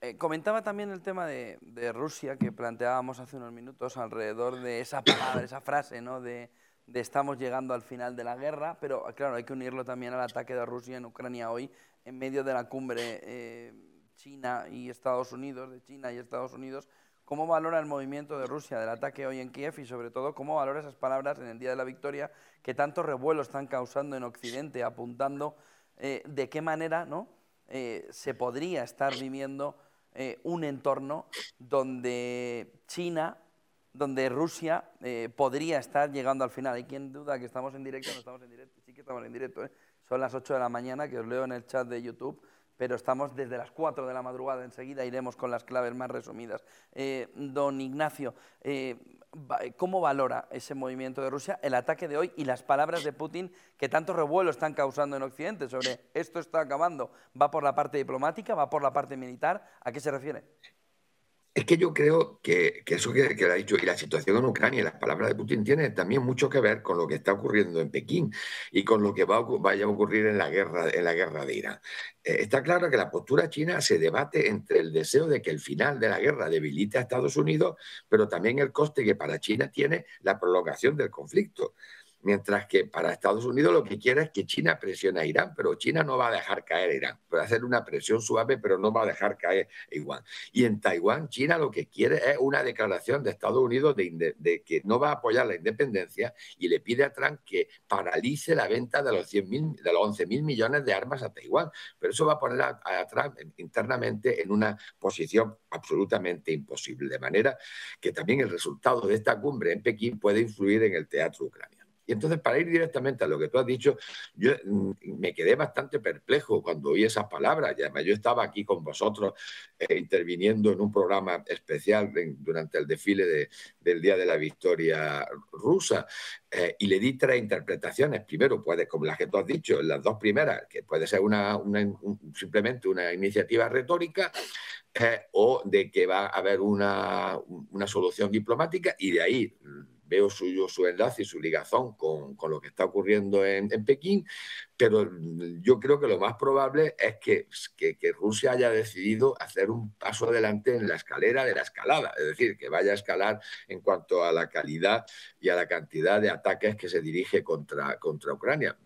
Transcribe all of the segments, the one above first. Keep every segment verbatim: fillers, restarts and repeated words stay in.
Eh, comentaba también el tema de, de Rusia que planteábamos hace unos minutos alrededor de esa palabra, esa frase, ¿no? De, de estamos llegando al final de la guerra, pero claro, hay que unirlo también al ataque de Rusia en Ucrania hoy, en medio de la cumbre eh, China y Estados Unidos, de China y Estados Unidos. ¿Cómo valora el movimiento de Rusia del ataque hoy en Kiev y sobre todo cómo valora esas palabras en el Día de la Victoria que tanto revuelo están causando en Occidente, apuntando eh, de qué manera, ¿no? eh, se podría estar viviendo eh, un entorno donde China, donde Rusia eh, podría estar llegando al final? Hay quien duda que estamos en directo, no estamos en directo, sí que estamos en directo, ¿eh? Son las ocho de la mañana, que os leo en el chat de YouTube, pero estamos desde las cuatro de la madrugada, enseguida iremos con las claves más resumidas. Eh, don Ignacio, eh, ¿cómo valora ese movimiento de Rusia, el ataque de hoy y las palabras de Putin que tanto revuelo están causando en Occidente sobre esto está acabando? ¿Va por la parte diplomática, va por la parte militar? ¿A qué se refiere? Es que yo creo que, que eso que, que le ha dicho, y la situación en Ucrania y las palabras de Putin tiene también mucho que ver con lo que está ocurriendo en Pekín y con lo que va a, vaya a ocurrir en la guerra, en la guerra de Irán. Eh, está claro que la postura china se debate entre el deseo de que el final de la guerra debilite a Estados Unidos, pero también el coste que para China tiene la prolongación del conflicto. Mientras que para Estados Unidos lo que quiere es que China presione a Irán, pero China no va a dejar caer a Irán. Puede hacer una presión suave, pero no va a dejar caer a Taiwán. Y en Taiwán, China lo que quiere es una declaración de Estados Unidos de, de que no va a apoyar la independencia y le pide a Trump que paralice la venta de los, cien mil, de los once mil millones de armas a Taiwán. Pero eso va a poner a, a Trump internamente en una posición absolutamente imposible. De manera que también el resultado de esta cumbre en Pekín puede influir en el teatro ucraniano. Y entonces, para ir directamente a lo que tú has dicho, yo mm, me quedé bastante perplejo cuando oí esas palabras. Y además, yo estaba aquí con vosotros eh, interviniendo en un programa especial de, durante el desfile de, del Día de la Victoria rusa eh, y le di tres interpretaciones. Primero, puede, como las que tú has dicho, las dos primeras, que puede ser una, una, un, simplemente una iniciativa retórica, eh, o de que va a haber una, una solución diplomática, y de ahí veo su, su enlace y su ligazón con, con lo que está ocurriendo en, en Pekín, pero yo creo que lo más probable es que, que, que Rusia haya decidido hacer un paso adelante en la escalera de la escalada, es decir, que vaya a escalar en cuanto a la calidad y a la cantidad de ataques que se dirige contra, contra Ucrania.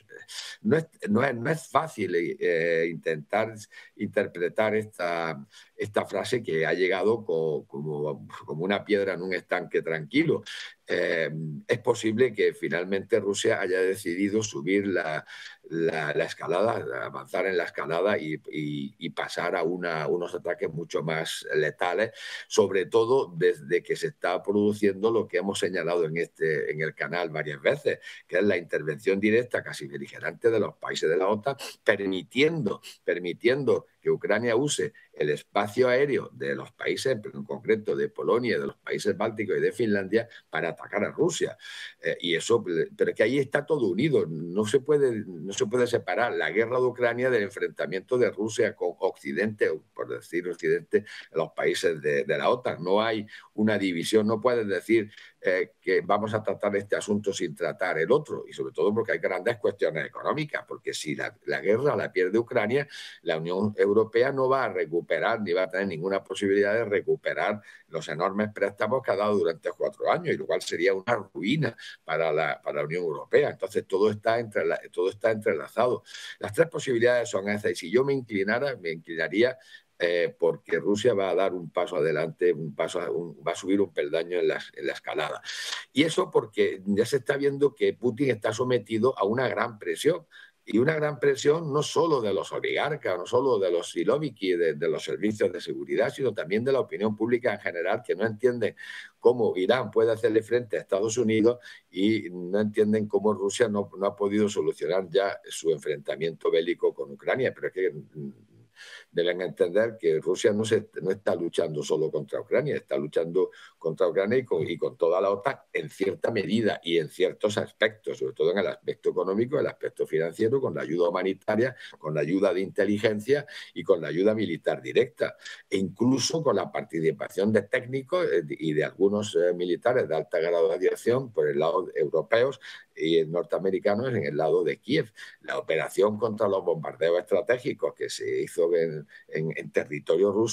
No es, no es, no es fácil eh, intentar interpretar esta, esta frase que ha llegado como, como, como una piedra en un estanque tranquilo. Eh, es posible que finalmente Rusia haya decidido subir la, la, la escalada, avanzar en la escalada y, y, y pasar a una, unos ataques mucho más letales, sobre todo desde que se está produciendo lo que hemos señalado en, este, en el canal varias veces, que es la intervención directa, casi beligerante, de los países de la OTAN, permitiendo, permitiendo que Ucrania use el espacio aéreo de los países, pero en concreto de Polonia, de los países bálticos y de Finlandia, para atacar a Rusia. Eh, y eso, pero es que ahí está todo unido. No se puede, no se puede separar la guerra de Ucrania del enfrentamiento de Rusia con Occidente, o por decir Occidente, los países de, de la OTAN. No hay una división. No puedes decir eh, que vamos a tratar este asunto sin tratar el otro. Y sobre todo porque hay grandes cuestiones económicas, porque si la, la guerra la pierde Ucrania, la Unión Europea no va a recuperar ni va a tener ninguna posibilidad de recuperar los enormes préstamos que ha dado durante cuatro años, y lo cual sería una ruina para la, para la Unión Europea. Entonces todo está, entrela, todo está entrelazado. Las tres posibilidades son esas, y si yo me inclinara, me inclinaría eh, porque Rusia va a dar un paso adelante, un paso, un, va a subir un peldaño en la, en la escalada. Y eso porque ya se está viendo que Putin está sometido a una gran presión. Y una gran presión no solo de los oligarcas, no solo de los siloviki, de, de los servicios de seguridad, sino también de la opinión pública en general, que no entienden cómo Irán puede hacerle frente a Estados Unidos y no entienden cómo Rusia no, no ha podido solucionar ya su enfrentamiento bélico con Ucrania. Pero es que deben entender que Rusia no, se, no está luchando solo contra Ucrania, está luchando contra Ucrania y con, y con toda la OTAN en cierta medida y en ciertos aspectos, sobre todo en el aspecto económico, el aspecto financiero, con la ayuda humanitaria, con la ayuda de inteligencia y con la ayuda militar directa, e incluso con la participación de técnicos y de algunos eh, militares de alta graduación por el lado europeos y norteamericanos en el lado de Kiev. La operación contra los bombardeos estratégicos que se hizo en, en, en territorio ruso